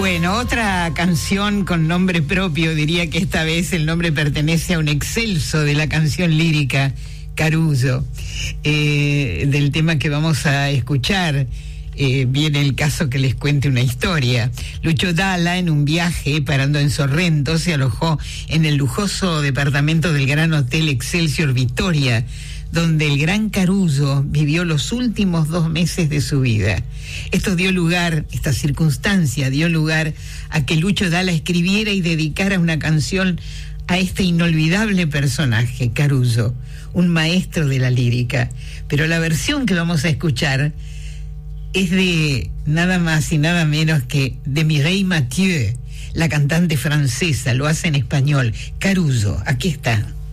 Bueno, otra canción con nombre propio, diría que esta vez el nombre pertenece a un excelso de la canción lírica, Caruso. Del tema que vamos a escuchar, viene el caso que les cuente una historia. Lucho Dalla, en un viaje parando en Sorrento, se alojó en el lujoso departamento del Gran Hotel Excelsior Victoria, donde el gran Caruso vivió los últimos 2 meses de su vida. Esta circunstancia dio lugar a que Lucho Dalla escribiera y dedicara una canción a este inolvidable personaje, Caruso, un maestro de la lírica. Pero la versión que vamos a escuchar es de nada más y nada menos que de Mireille Mathieu, la cantante francesa, lo hace en español. Caruso, aquí está.